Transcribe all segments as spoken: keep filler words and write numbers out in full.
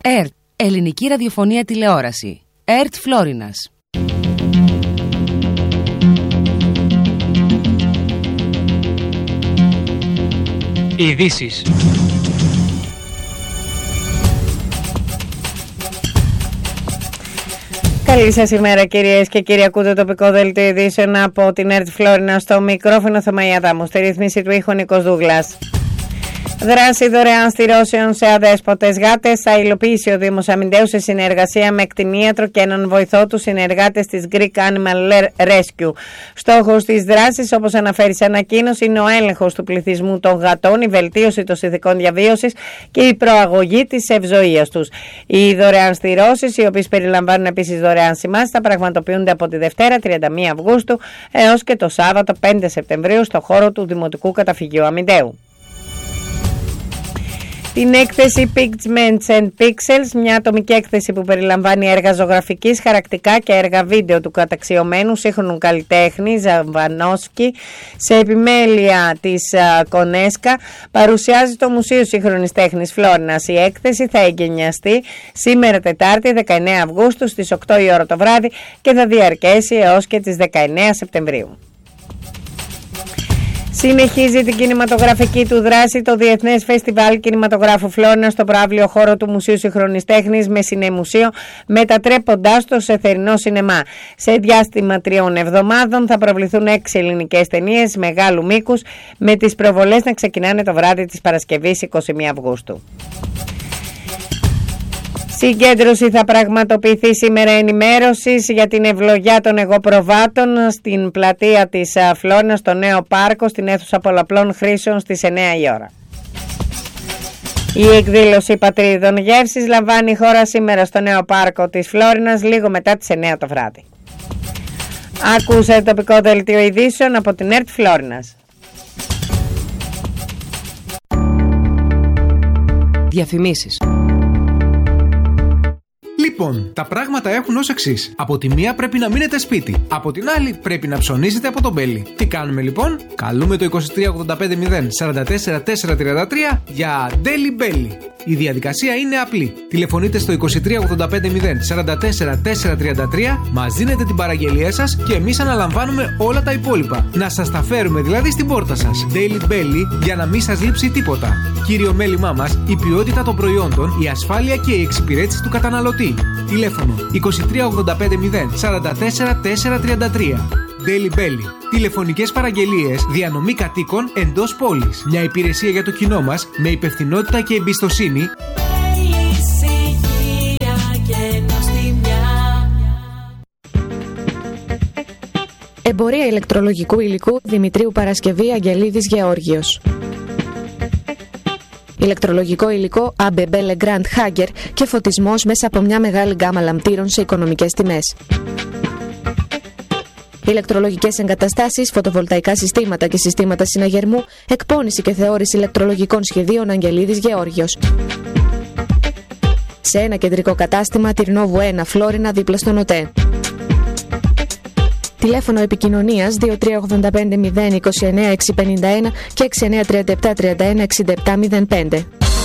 ΕΡΤ, Ελληνική Ραδιοφωνία Τηλεόραση. ΕΡΤ Φλόρινας. Ειδήσεις. Καλή σας ημέρα κυρίες και κύριοι, ακούτε το τοπικό δελτίο ειδήσεων από την ΕΡΤ Φλόρινα. Στο μικρόφωνο Θεμαία Αδάμου, στη ρύθμιση του ήχου Νίκος Δούγλας. Δράση δωρεάν στηρώσεων σε αδέσποτες γάτες θα υλοποιήσει ο Δήμος Αμυντέου σε συνεργασία με κτηνίατρο και έναν βοηθό του, συνεργάτες της Greek Animal Rescue. Στόχος της δράσης, όπως αναφέρει σε ανακοίνωση, είναι ο έλεγχος του πληθυσμού των γατών, η βελτίωση των συνθηκών διαβίωσης και η προαγωγή της ευζοίας τους. Οι δωρεάν στηρώσεις, οι οποίες περιλαμβάνουν επίσης δωρεάν σημάσεις, θα πραγματοποιούνται από τη Δευτέρα τριάντα μία Αυγούστου έως και το Σάββατο πέντε Σεπτεμβρίου στο χώρο του Δημοτικού Καταφυγείου Αμυντέου. Την έκθεση Pigments and Pixels, μια ατομική έκθεση που περιλαμβάνει έργα ζωγραφικής, χαρακτικά και έργα βίντεο του καταξιωμένου σύγχρονου καλλιτέχνη Ζαβανόσκι σε επιμέλεια της Κονέσκα, παρουσιάζει το Μουσείο Σύγχρονης Τέχνης Φλόρινας. Η έκθεση θα εγκαινιαστεί σήμερα Τετάρτη δεκαεννέα Αυγούστου στις οκτώ η ώρα το βράδυ και θα διαρκέσει έως και τις δεκαεννέα Σεπτεμβρίου. Συνεχίζει την κινηματογραφική του δράση το Διεθνές Φεστιβάλ Κινηματογράφου Φλόρινα στο προαύλιο χώρο του Μουσείου Σύγχρονης Τέχνης με συνεμουσείο, μετατρέποντάς το σε θερινό σινεμά. Σε διάστημα τριών εβδομάδων θα προβληθούν έξι ελληνικές ταινίες μεγάλου μήκους, με τις προβολές να ξεκινάνε το βράδυ της Παρασκευής εικοστή πρώτη Αυγούστου. Συγκέντρωση θα πραγματοποιηθεί σήμερα ενημέρωσης για την ευλογιά των εγωπροβάτων στην πλατεία της Φλόρινας, στο νέο πάρκο, στην αίθουσα πολλαπλών χρήσεων στις εννέα η ώρα. Η εκδήλωση Πατρίδων Γεύσης λαμβάνει χώρα σήμερα στο νέο πάρκο της Φλόρινας λίγο μετά τις εννέα το βράδυ. Ακούσατε το τοπικό δελτίο ειδήσεων από την ΕΡΤ Φλόρινας. Διαφημίσεις. Λοιπόν, τα πράγματα έχουν ως εξής. Από τη μία πρέπει να μείνετε σπίτι. Από την άλλη πρέπει να ψωνίσετε από τον Μπέλι. Τι κάνουμε λοιπόν? Καλούμε το είκοσι τρία ογδόντα πέντε μηδέν σαράντα τέσσερα τετρακόσια τριάντα τρία για Daily Belly. Η διαδικασία είναι απλή. Τηλεφωνείτε στο είκοσι τρία ογδόντα πέντε μηδέν σαράντα τέσσερα τετρακόσια τριάντα τρία, μας δίνετε την παραγγελία σας και εμείς αναλαμβάνουμε όλα τα υπόλοιπα. Να σας τα φέρουμε δηλαδή στην πόρτα σας. Daily Belly, για να μην σας λείψει τίποτα. Κύριο μέλημά μας, η ποιότητα των προϊόντων, η ασφάλεια και η εξυπηρέτηση του καταναλωτή. Τηλέφωνο είκοσι τρία ογδόντα πέντε μηδέν σαράντα τέσσερα τετρακόσια τριάντα τρία. Daily Belly. Τηλεφωνικές παραγγελίες, διανομή κατοίκων εντός πόλης. Μια υπηρεσία για το κοινό μας με υπευθυνότητα και εμπιστοσύνη. Εμπορία ηλεκτρολογικού υλικού Δημητρίου Παρασκευή Αγγελίδης Γεώργιος. Ηλεκτρολογικό υλικό έι μπι μπι Legrand Hager και φωτισμός μέσα από μια μεγάλη γκάμα λαμπτήρων σε οικονομικές τιμές. Ηλεκτρολογικές εγκαταστάσεις, φωτοβολταϊκά συστήματα και συστήματα συναγερμού, εκπώνηση και θεώρηση ηλεκτρολογικών σχεδίων Αγγελίδης Γεώργιος. Σε ένα κεντρικό κατάστημα, Τυρνόβου ένα, Φλόρινα, δίπλα στον ΟΤΕ. Τηλέφωνο επικοινωνίας δύο τρία ογδόντα πέντε μηδέν είκοσι εννέα εξακόσια πενήντα ένα και έξι εννέα τριάντα επτά τριάντα ένα εξήντα επτά μηδέν πέντε.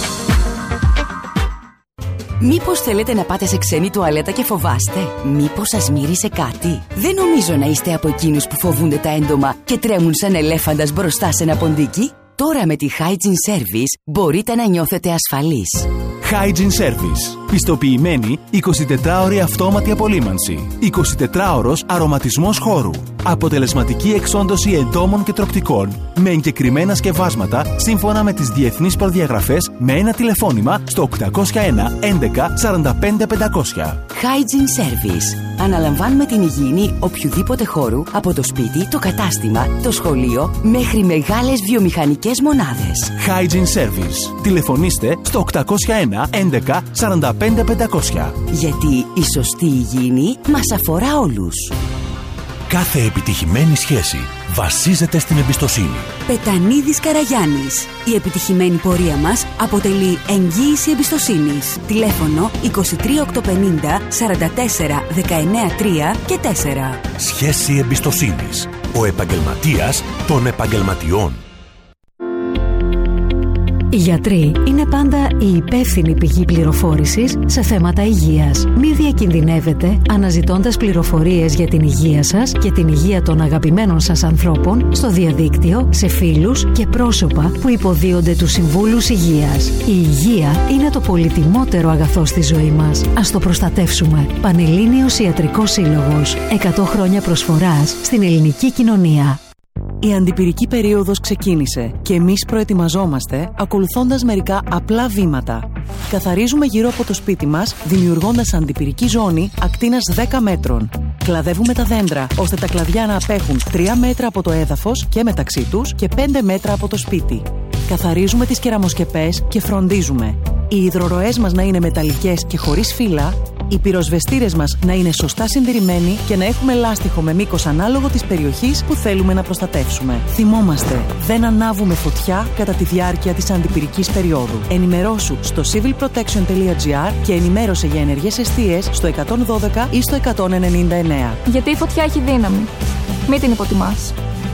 Μήπως θέλετε να πάτε σε ξένη τουαλέτα και φοβάστε? Μήπως σας μύρισε κάτι? Δεν νομίζω να είστε από εκείνους που φοβούνται τα έντομα και τρέμουν σαν ελέφαντας μπροστά σε ένα ποντίκι. Τώρα με τη Hygiene Service μπορείτε να νιώθετε ασφαλείς. Hygiene Service. Πιστοποιημένη εικοσιτετράωρη αυτόματη απολύμανση. εικοσιτετράωρος αρωματισμός χώρου. Αποτελεσματική εξόντωση εντόμων και τροκτικών με εγκεκριμένα σκευάσματα σύμφωνα με τις διεθνείς προδιαγραφές, με ένα τηλεφώνημα στο οκτακόσια ένα έντεκα σαράντα πέντε πεντακόσια. Hygiene Service. Αναλαμβάνουμε την υγιεινή οποιοδήποτε χώρου, από το σπίτι, το κατάστημα, το σχολείο μέχρι μεγάλες βιομηχανικές μονάδες. Hygiene Service. Τηλεφωνήστε στο οκτακόσια ένα έντεκα σαράντα πέντε πεντακόσια. Γιατί η σωστή υγιεινή μας αφορά όλους. Κάθε επιτυχημένη σχέση βασίζεται στην εμπιστοσύνη. Πετανίδης Καραγιάννης. Η επιτυχημένη πορεία μας αποτελεί εγγύηση εμπιστοσύνης. Τηλέφωνο είκοσι τρία οκτακόσια πενήντα σαράντα τέσσερα δεκαεννέα τρία και τέσσερα. Σχέση εμπιστοσύνης. Ο επαγγελματίας των επαγγελματιών. Οι γιατροί είναι πάντα η υπεύθυνη πηγή πληροφόρησης σε θέματα υγείας. Μη διακινδυνεύετε αναζητώντας πληροφορίες για την υγεία σας και την υγεία των αγαπημένων σας ανθρώπων στο διαδίκτυο, σε φίλους και πρόσωπα που υποδίονται τους συμβούλους υγείας. Η υγεία είναι το πολυτιμότερο αγαθό στη ζωή μας. Ας το προστατεύσουμε. Πανελλήνιος Ιατρικός Σύλλογος. εκατό χρόνια προσφοράς στην ελληνική κοινωνία. Η αντιπυρική περίοδος ξεκίνησε και εμείς προετοιμαζόμαστε ακολουθώντας μερικά απλά βήματα. Καθαρίζουμε γύρω από το σπίτι μας, δημιουργώντας αντιπυρική ζώνη ακτίνας δέκα μέτρων. Κλαδεύουμε τα δέντρα, ώστε τα κλαδιά να απέχουν τρία μέτρα από το έδαφος και μεταξύ τους και πέντε μέτρα από το σπίτι. Καθαρίζουμε τις κεραμοσκεπές και φροντίζουμε οι υδροροές μας να είναι μεταλλικές και χωρίς φύλλα, οι πυροσβεστήρες μας να είναι σωστά συντηρημένοι και να έχουμε λάστιχο με μήκος ανάλογο της περιοχής που θέλουμε να προστατεύσουμε. Θυμόμαστε, δεν ανάβουμε φωτιά κατά τη διάρκεια της αντιπυρικής περίοδου. Ενημερώσου στο civil protection dot g r και ενημέρωσε για ενεργές εστίες στο εκατόν δώδεκα ή στο εκατόν ενενήντα εννέα. Γιατί η φωτιά έχει δύναμη. Μην την υποτιμάς.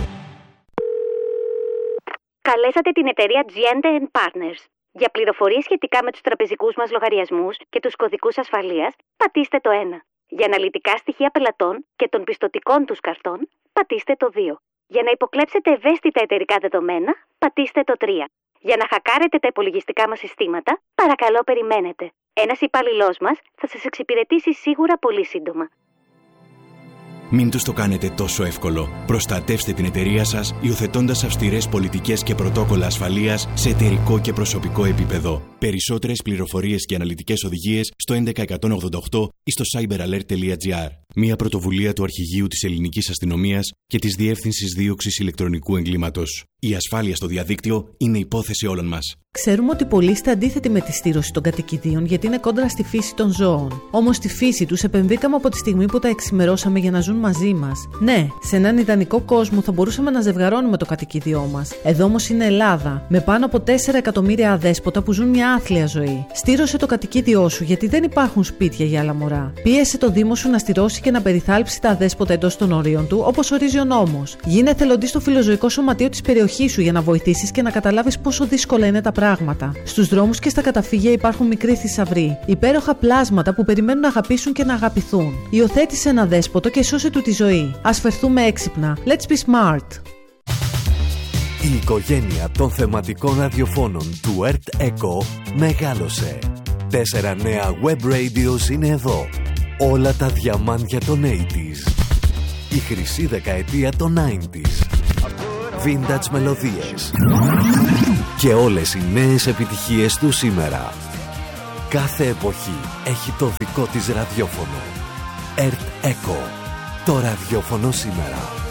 Καλέσατε την εταιρεία τζι εντ εντ Partners. Για πληροφορίες σχετικά με τους τραπεζικούς μας λογαριασμούς και τους κωδικούς ασφαλείας, πατήστε το ένα. Για αναλυτικά στοιχεία πελατών και των πιστωτικών τους καρτών, πατήστε το δύο. Για να υποκλέψετε ευαίσθητα εταιρικά δεδομένα, πατήστε το τρία. Για να χακάρετε τα υπολογιστικά μας συστήματα, παρακαλώ περιμένετε. Ένας υπαλληλός μας θα σας εξυπηρετήσει σίγουρα πολύ σύντομα. Μην τους το κάνετε τόσο εύκολο. Προστατεύστε την εταιρεία σας υιοθετώντας αυστηρές πολιτικές και πρωτόκολλα ασφαλείας σε εταιρικό και προσωπικό επίπεδο. Περισσότερες πληροφορίες και αναλυτικές οδηγίες στο έντεκα εκατόν ογδόντα οκτώ ή στο cyber alert dot g r. Μία πρωτοβουλία του Αρχηγείου της Ελληνικής Αστυνομίας και της Διεύθυνσης Δίωξης Ηλεκτρονικού Εγκλήματος. Η ασφάλεια στο διαδίκτυο είναι υπόθεση όλων μας. Ξέρουμε ότι πολλοί είστε αντίθετοι με τη στήρωση των κατοικιδίων γιατί είναι κόντρα στη φύση των ζώων. Όμως στη φύση τους επεμβήκαμε από τη στιγμή που τα εξημερώσαμε για να ζουν μαζί μας. Ναι, σε έναν ιδανικό κόσμο θα μπορούσαμε να ζευγαρώνουμε το κατοικίδιό μας. Εδώ όμως είναι Ελλάδα, με πάνω από τέσσερα εκατομμύρια αδέσποτα που ζουν μια άθλια ζωή. Στήρωσε το κατοικίδιό σου γιατί δεν υπάρχουν σπίτια για άλλα μωρά. Πίεσε το Δήμο σου να στηρώσει και να περιθάλψει τα αδέσποτα εντός των ορίων του, όπως ορίζει ο νόμος. Γίνε εθελοντής στο φιλοζωικό σωματείο της περιοχής σου για να βοηθήσεις και να καταλάβεις πόσο δύσκολα είναι τα πράγματα. Στους δρόμους και στα καταφύγια υπάρχουν μικροί θησαυροί, υπέροχα πλάσματα που περιμένουν να αγαπήσουν και να αγαπηθούν. Υιοθέτησε ένα δέσποτο και σώσε του τη ζωή. Ας φερθούμε έξυπνα. Let's be smart. Η οικογένεια των θεματικών ραδιοφώνων του Earth Echo μεγάλωσε. Τέσσερα νέα web radios είναι εδώ. Όλα τα διαμάντια των ογδόντα. Η χρυσή δεκαετία των ενενήντα. Vintage μελωδίες. Και όλες οι νέες επιτυχίες του σήμερα. Κάθε εποχή έχει το δικό της ραδιόφωνο. Earth Echo. Το ραδιόφωνο σήμερα.